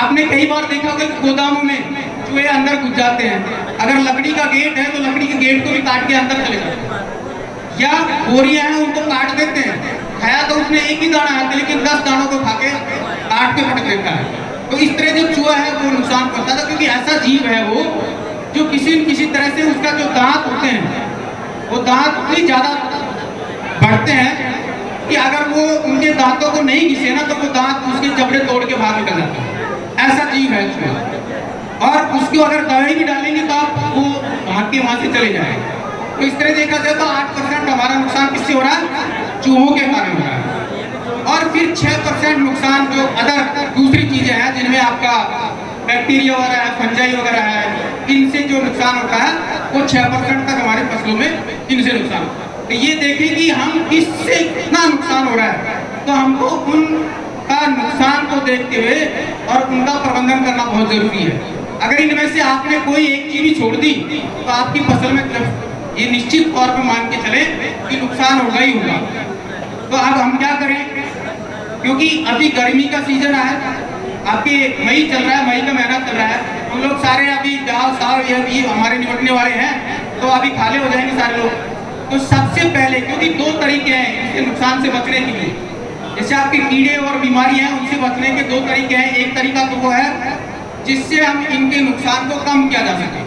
आपने कई बार देखा होगा कि गोदामों में चूहे अंदर घुस जाते हैं। अगर लकड़ी का गेट है तो लकड़ी के गेट को भी काट के अंदर चले जाते हैं, या बोरियां हैं उनको काट देते हैं। खाया तो उसने एक ही दाना है लेकिन 10 दानों को खा के काट के फटक देता है। तो इस तरह जो चूहा है वो नुकसान पहुंचाता है, क्योंकि ऐसा जीव है वो जो किसी न किसी तरह से उसका जो दांत होते हैं वो दांत इतनी ज्यादा बढ़ते हैं कि अगर वो उनके दांतों को नहीं घिसे ना तो वो दांत उसके जबड़े तोड़ के बाहर निकल जाते हैं। ऐसा जीव है चूहा, और उसको अगर दवाई भी डालेंगे तो आप वो भाग के वहां से चले जाएंगे। तो इस तरह देखा जाए तो 8% हमारा नुकसान किससे हो रहा है? चूहों के कारण हो रहा है। और फिर 6% नुकसान जो अदर दूसरी चीजें हैं जिनमें आपका बैक्टीरिया वगैरह है, फंजाई वगैरह है, इनसे जो नुकसान होता है वो 6% तक हमारे फसलों में इनसे नुकसान होता है। तो ये देखें कि हम किससे कितना नुकसान हो रहा है, तो हमको उनका नुकसान को देखते हुए और उनका प्रबंधन करना बहुत जरूरी है। अगर इनमें से आपने कोई एक चीज भी छोड़ दी तो आपकी फसल में ये निश्चित तौर पर मान के चले कि नुकसान होगा ही होगा। तो अब हम क्या करें, क्योंकि अभी गर्मी का सीजन है, आपके मई चल रहा है, मई का महीना चल रहा है, हम लोग सारे अभी गाँव साहब ये हमारे निपटने वाले हैं, तो अभी खाले हो जाएंगे सारे लोग। तो सबसे पहले, क्योंकि 2 तरीके हैं इसके नुकसान से बचने के लिए, जैसे आपके कीड़े और बीमारी हैं उनसे बचने के 2 तरीके हैं। एक तरीका तो वो है जिससे हम इनके नुकसान को कम किया जा सके।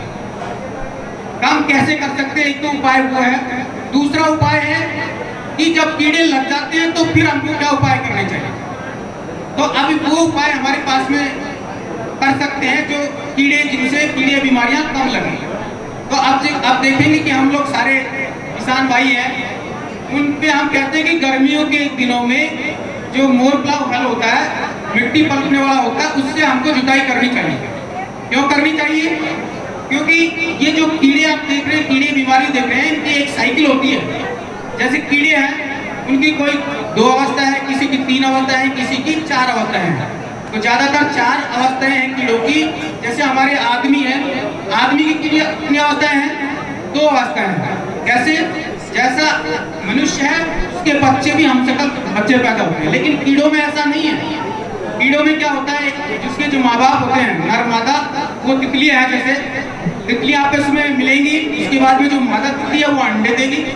कम कैसे कर सकते हैं? एक तो उपाय वो है। दूसरा उपाय है कि जब कीड़े लग जाते हैं तो फिर हमको क्या उपाय करने चाहिए। तो अभी वो उपाय हमारे पास में कर सकते हैं जो जिनसे कीड़े बीमारियां कम लगे। तो अब देखेंगे कि हम लोग सारे किसान भाई हैं, उन पे हम कहते हैं कि गर्मियों के दिनों में जो मोर प्लाव हल होता है, मिट्टी पलटने वाला होता है, उससे हमको जुताई करनी चाहिए। क्यों करनी चाहिए? क्योंकि ये जो कीड़े आप देख रहे हैं, कीड़े बीमारी देख रहे हैं, इनकी एक साइकिल होती है। जैसे कीड़े हैं उनकी कोई 2 अवस्था है, किसी की 3 अवस्था है, किसी की 4 अवस्थाएं हैं। तो ज्यादातर 4 अवस्थाएं हैं कीड़ों की। जैसे हमारे आदमी है, आदमी की कितनी अवस्थाएं हैं? 2 अवस्थाएं हैं। कैसे? जैसा मनुष्य है उसके बच्चे भी हम शकल बच्चे पैदा होते हैं, लेकिन कीड़ों में ऐसा नहीं है। कीड़ों में क्या होता है, जिसके जो माँ बाप होते हैं, नर मादा, वो तितलियां हैं। जैसे तितलियां आपस में मिलेंगी, उसके बाद में जो मादा तितली है वो अंडे देगी,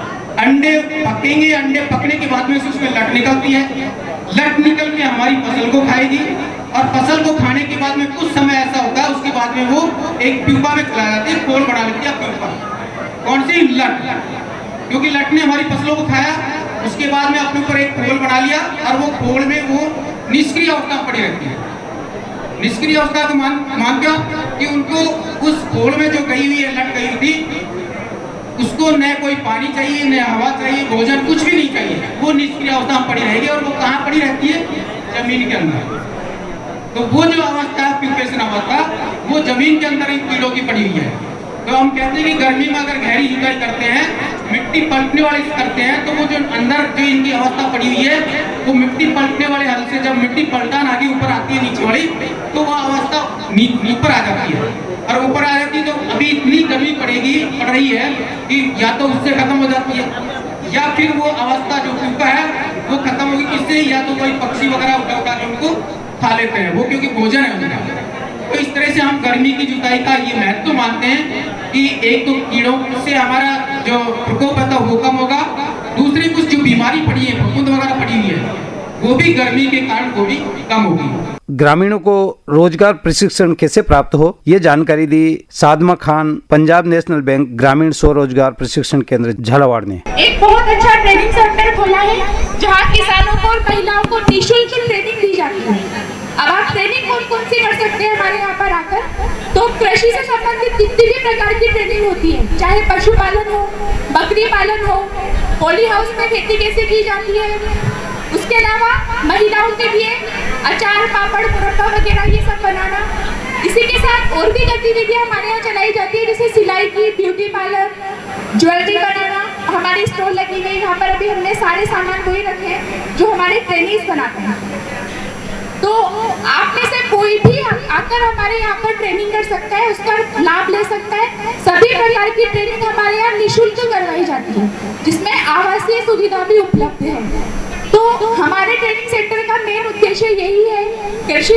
अंडे पकेंगे, अंडे पकने के बाद में उसमें लट निकलती है, लट निकल के हमारी फसल को खाएगी, और फसल को खाने के बाद में कुछ समय ऐसा होता है उसके बाद में वो एक प्यूपा में चला जाती है, खोल बना लेती है प्यूपा। कौन सी? लट। क्योंकि लट ने हमारी फसलों को खाया, उसके बाद में अपने ऊपर एक खोल बना लिया, और वो खोल में वो निष्क्रिय अवस्था पड़ी रहती है। निष्क्रिय अवस्था को मान क्या कि उनको उस खोल में जो गई हुई है, लट गई हुई थी, उसको न कोई पानी चाहिए, न हवा चाहिए, भोजन कुछ भी नहीं चाहिए, वो निष्क्रिय अवस्था में पड़ी रहेगी। और वो कहाँ पड़ी रहती है? जमीन के अंदर। तो वो जो अवस्था है प्यूपेशन अवस्था, वो जमीन के अंदर इन कीड़ों की पड़ी हुई है। तो हम कहते हैं कि गर्मी में अगर गहरी जुताई करते हैं, मिट्टी पलटने वाले करते हैं, तो वो जो अंदर जो इनकी अवस्था पड़ी हुई है, वो मिट्टी पलटने वाले हल से जब मिट्टी पलटान आगे ऊपर आती है नीचे वाली, तो वह अवस्था ऊपर आ जाती है। और ऊपर आ जाती है तो अभी इतनी गर्मी पड़ रही है कि या तो उससे खत्म हो जाती है, या फिर वो अवस्था जो प्यूपा है वो खत्म होगी। किससे? या तो कोई पक्षी वगैरह उठा के उनको खा लेते हैं, वो क्योंकि भोजन है उनका। तो इस तरह से हम गर्मी की जुताई का ये महत्व मानते हैं कि एक तो कीड़ों से हमारा जो प्रकोप है वो कम होगा, दूसरी कुछ जो बीमारी पड़ी है, फफूंद वगैरह पड़ी हुई है, वो भी गर्मी के कारण वो भी कम होगी। ग्रामीणों को रोजगार प्रशिक्षण कैसे प्राप्त हो, ये जानकारी दी सादमा खान, पंजाब नेशनल बैंक ग्रामीण स्वरोजगार प्रशिक्षण केंद्र झालावाड़ ने। एक बहुत अच्छा ट्रेनिंग सेंटर खोला है जहाँ किसानों को और महिलाओं को निःशुल्क ट्रेनिंग दी जाती है। अब आप ट्रेनिंग कौन सी कर सकते हैं हमारे यहाँ पर आकर? तो कृषि से संबंधित जितनी भी प्रकार की ट्रेनिंग होती है, चाहे पशुपालन हो, बकरी पालन हो, पॉली हाउस में खेती कैसे की जाती है, उसके अलावा महिलाओं के लिए अचार, पापड़, मुरब्बा वगैरह ये सब बनाना। इसी के साथ और भी गतिविधियाँ हमारे यहाँ चलाई जाती है, जैसे सिलाई की, ब्यूटी पार्लर, ज्वेलरी बनाना। हमारी स्टॉल लगी हुई, यहाँ पर अभी हमने सारे सामान वही रखे हैं जो हमारे ट्रेनिंग्स बनाते हैं। तो आप में से कोई भी आकर हमारे यहाँ पर ट्रेनिंग कर सकता है, उसका लाभ ले सकता है। सभी प्रकार की ट्रेनिंग हमारे यहाँ निःशुल्क करवाई जाती है, जिसमें आवासीय सुविधा भी उपलब्ध है। तो हमारे ट्रेनिंग सेंटर का मेन उद्देश्य यही है, कृषि